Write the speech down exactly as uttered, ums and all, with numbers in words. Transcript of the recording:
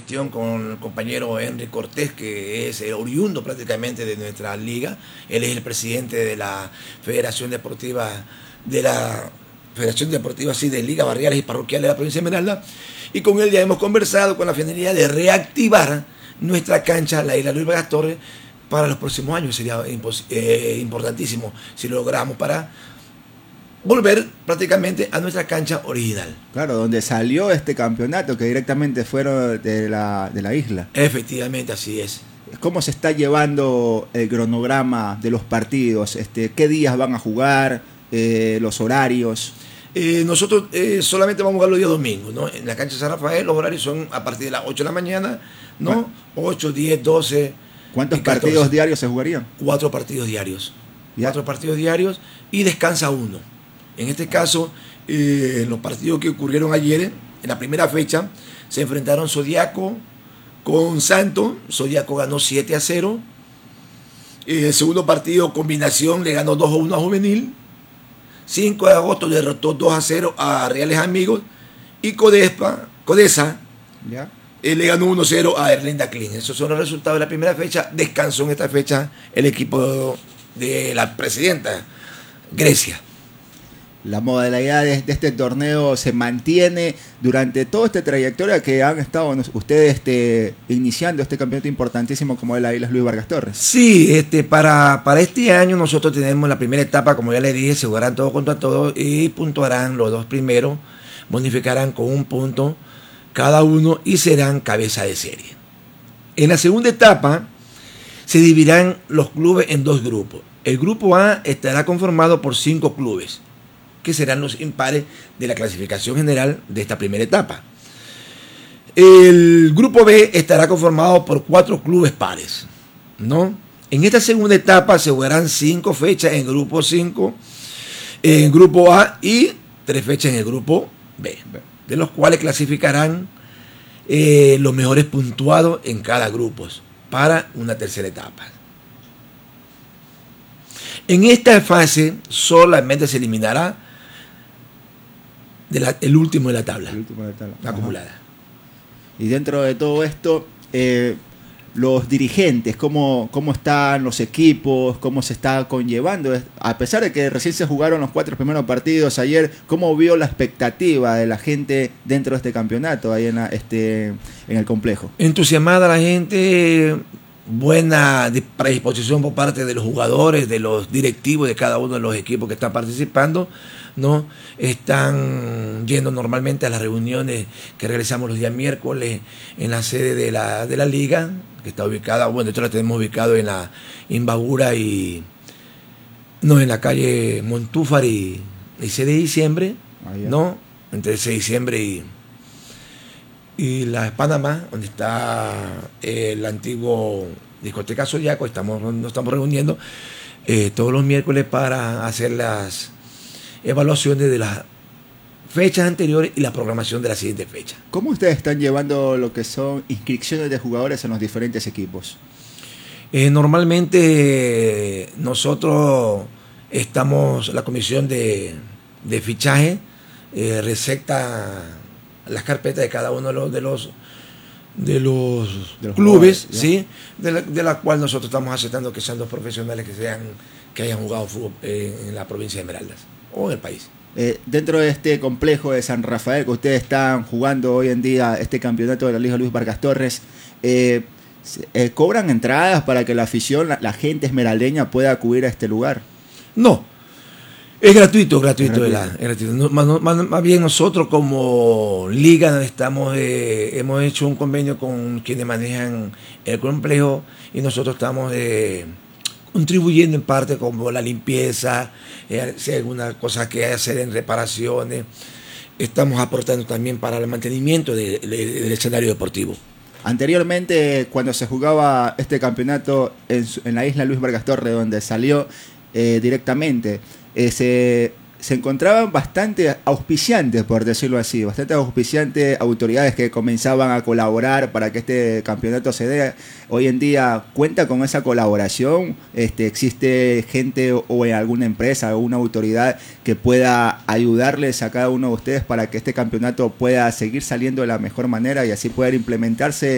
gestión con el compañero Henry Cortés, que es el oriundo prácticamente de nuestra liga. Él es el presidente de la Federación Deportiva de la Federación Deportiva sí, de Ligas Barriales y Parroquiales de la provincia de Esmeralda. Y con él ya hemos conversado con la finalidad de reactivar nuestra cancha, la Isla Luis Vargas Torres, para los próximos años. Sería eh, importantísimo si lo logramos para volver prácticamente a nuestra cancha original. Claro, donde salió este campeonato, que directamente fueron de la, de la isla. Efectivamente, así es. ¿Cómo se está llevando el cronograma de los partidos? Este, ¿Qué días van a jugar? Eh, ¿Los horarios? Eh, nosotros eh, solamente vamos a jugar los días domingos, ¿no? En la cancha de San Rafael los horarios son a partir de las ocho de la mañana, ¿no? ocho, diez, doce. ¿Cuántos partidos diarios se jugarían? Cuatro partidos diarios. ¿Ya? Cuatro partidos diarios y descansa uno. En este caso, eh, en los partidos que ocurrieron ayer, en la primera fecha, se enfrentaron Zodiaco con Santos. Zodiaco ganó siete a cero. Eh, el segundo partido, Combinación, le ganó dos a uno a Juvenil. cinco de agosto derrotó dos a cero a Reales Amigos. Y Codespa, Codesa ¿Ya? eh, le ganó uno a cero a Erlinda Clean. Esos son los resultados de la primera fecha. Descansó en esta fecha el equipo de la presidenta Grecia. La modalidad de, de este torneo se mantiene durante toda esta trayectoria que han estado ustedes este, iniciando este campeonato importantísimo como es la Isla Luis Vargas Torres. Sí, este, para, para este año nosotros tenemos la primera etapa, como ya les dije, se jugarán todos contra todos y puntuarán los dos primeros, bonificarán con un punto cada uno y serán cabeza de serie. En la segunda etapa se dividirán los clubes en dos grupos. El grupo A estará conformado por cinco clubes, que serán los impares de la clasificación general de esta primera etapa. El grupo B estará conformado por cuatro clubes pares, ¿no? En esta segunda etapa se jugarán cinco fechas en el grupo cinco, en el grupo A y tres fechas en el grupo B, de los cuales clasificarán eh, los mejores puntuados en cada grupo para una tercera etapa. En esta fase solamente se eliminará De la, el último de la tabla, el último de la tabla. acumulada. Ajá. Y dentro de todo esto, eh, los dirigentes, ¿cómo, cómo están los equipos? ¿Cómo se está conllevando? A pesar de que recién se jugaron los cuatro primeros partidos ayer, ¿cómo vio la expectativa de la gente dentro de este campeonato ahí en, la, este, en el complejo? Entusiasmada la gente, buena predisposición por parte de los jugadores, de los directivos de cada uno de los equipos que están participando, ¿no? Están yendo normalmente a las reuniones que realizamos los días miércoles en la sede de la, de la liga, que está ubicada, bueno, esto la tenemos ubicado en la Imbabura y no, en la calle Montúfar y, y seis de diciembre, ah, ¿no? Entre seis de diciembre y, y la Panamá, donde está el antiguo discoteca Zodiaco. Estamos, nos estamos reuniendo eh, todos los miércoles para hacer las evaluaciones de las fechas anteriores y la programación de la siguiente fecha. ¿Cómo ustedes están llevando lo que son inscripciones de jugadores en los diferentes equipos? Eh, normalmente nosotros estamos, la comisión de, de fichaje eh, receta las carpetas de cada uno de los de los de los, de los clubes, ¿sí? de, la, de la cual nosotros estamos aceptando que sean dos profesionales que sean que hayan jugado fútbol eh, en la provincia de Esmeraldas o en el país. Eh, dentro de este complejo de San Rafael que ustedes están jugando hoy en día este campeonato de la Liga Luis Vargas Torres, eh, eh, ¿cobran entradas para que la afición, la, la gente esmeraldeña pueda acudir a este lugar? No, es gratuito, gratuito, es gratuito. La, es gratuito. No, más, más, más bien nosotros como liga estamos eh, hemos hecho un convenio con quienes manejan el complejo y nosotros estamos eh, contribuyendo en parte como la limpieza, eh, si hay alguna cosa que hay que hacer en reparaciones. Estamos aportando también para el mantenimiento de, de, del escenario deportivo. Anteriormente, cuando se jugaba este campeonato en, en la Isla Luis Vargas Torres, donde salió eh, directamente, eh, se, se encontraban bastante auspiciantes, por decirlo así, bastante auspiciantes autoridades que comenzaban a colaborar para que este campeonato se dé. Hoy en día cuenta con esa colaboración, este, existe gente o, o alguna empresa o una autoridad que pueda ayudarles a cada uno de ustedes para que este campeonato pueda seguir saliendo de la mejor manera y así pueda implementarse